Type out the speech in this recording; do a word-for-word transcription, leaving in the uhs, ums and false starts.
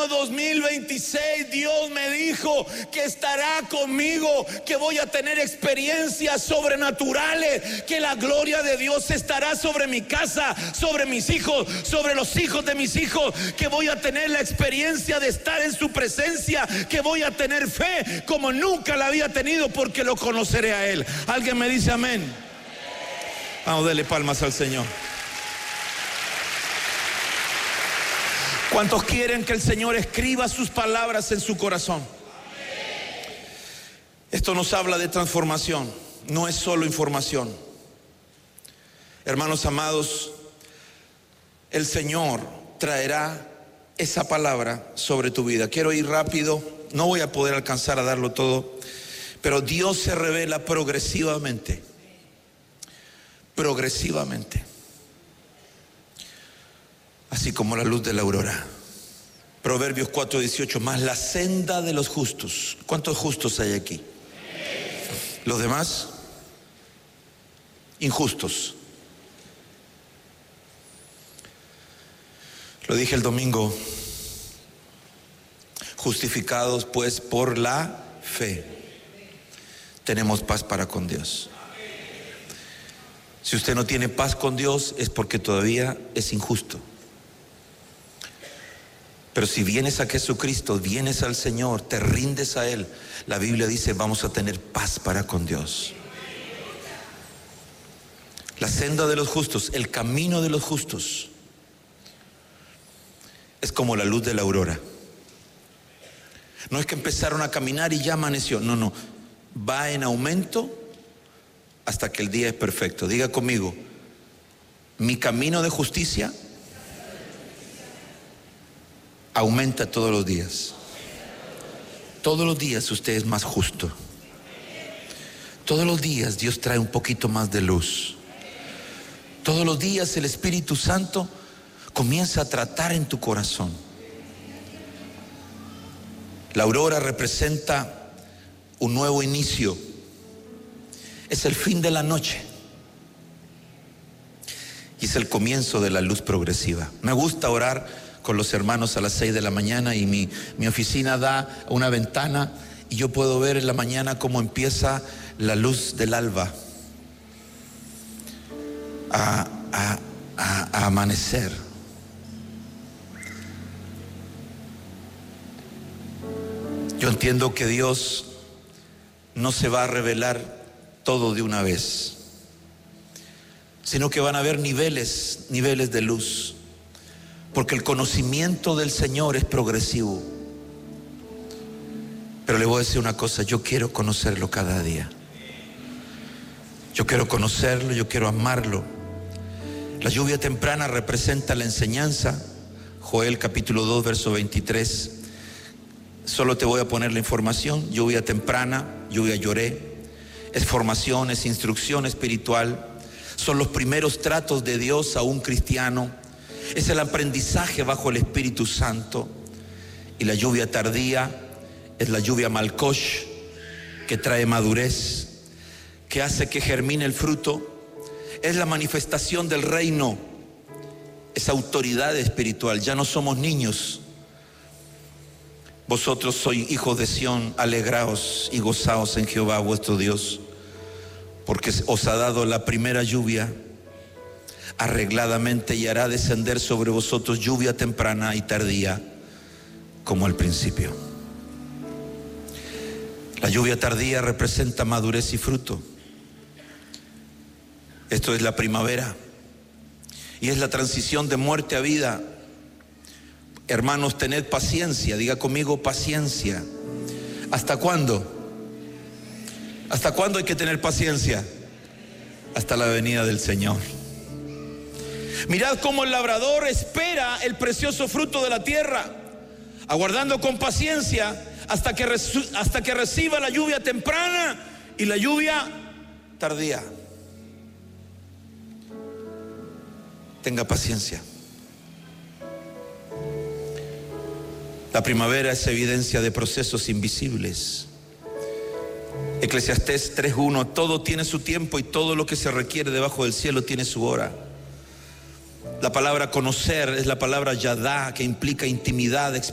año dos mil veintiséis Dios me dijo que estará conmigo, que voy a tener experiencias sobrenaturales, que la gloria de Dios estará sobre mi casa, sobre mis hijos, sobre los hijos de mis hijos, que voy a tener la experiencia de estar en su presencia, que voy a tener fe como nunca la había tenido, porque lo conoceré a Él. ¿Alguien me dice amén? Vamos, dele palmas al Señor. ¿Cuántos quieren que el Señor escriba sus palabras en su corazón? Esto nos habla de transformación, no es solo información. Hermanos amados, el Señor traerá esa palabra sobre tu vida. Quiero ir rápido, no voy a poder alcanzar a darlo todo, pero Dios se revela progresivamente, progresivamente. Así como la luz de la aurora. Proverbios cuatro dieciocho, más la senda de los justos. ¿Cuántos justos hay aquí? Los demás, injustos. Lo dije el domingo. Justificados pues por la fe, tenemos paz para con Dios. Si usted no tiene paz con Dios, es porque todavía es injusto. Pero si vienes a Jesucristo, vienes al Señor, te rindes a Él, la Biblia dice vamos a tener paz para con Dios. La senda de los justos, el camino de los justos, es como la luz de la aurora. No es que empezaron a caminar y ya amaneció, no, no, va en aumento hasta que el día es perfecto. Diga conmigo, mi camino de justicia aumenta todos los días. Todos los días usted es más justo. Todos los días Dios trae un poquito más de luz. Todos los días el Espíritu Santo comienza a tratar en tu corazón. La aurora representa un nuevo inicio. Es el fin de la noche y es el comienzo de la luz progresiva. Me gusta orar con los hermanos a las seis de la mañana y mi, mi oficina da una ventana y yo puedo ver en la mañana cómo empieza la luz del alba a, a, a, a amanecer. Yo entiendo que Dios no se va a revelar todo de una vez, sino que van a haber niveles, niveles de luz. Porque el conocimiento del Señor es progresivo. Pero le voy a decir una cosa, yo quiero conocerlo cada día. Yo quiero conocerlo, yo quiero amarlo. La lluvia temprana representa la enseñanza. Joel capítulo dos, verso veintitrés. Solo te voy a poner la información. Lluvia temprana, lluvia lloré. Es formación, es instrucción espiritual. Son los primeros tratos de Dios a un cristiano. Es el aprendizaje bajo el Espíritu Santo. Y la lluvia tardía es la lluvia malcosh, que trae madurez, que hace que germine el fruto. Es la manifestación del reino, es autoridad espiritual. Ya no somos niños. Vosotros sois hijos de Sión, alegraos y gozaos en Jehová vuestro Dios, porque os ha dado la primera lluvia arregladamente y hará descender sobre vosotros lluvia temprana y tardía como al principio. La lluvia tardía representa madurez y fruto. Esto es la primavera y es la transición de muerte a vida. Hermanos, tened paciencia. Diga conmigo, paciencia. ¿Hasta cuándo? ¿Hasta cuándo hay que tener paciencia? Hasta la venida del Señor. Mirad cómo el labrador espera el precioso fruto de la tierra, aguardando con paciencia hasta que, hasta que reciba la lluvia temprana y la lluvia tardía. Tenga paciencia. La primavera es evidencia de procesos invisibles. Eclesiastés tres uno, todo tiene su tiempo y todo lo que se requiere debajo del cielo tiene su hora. La palabra conocer es la palabra yadá, que implica intimidad, experiencia.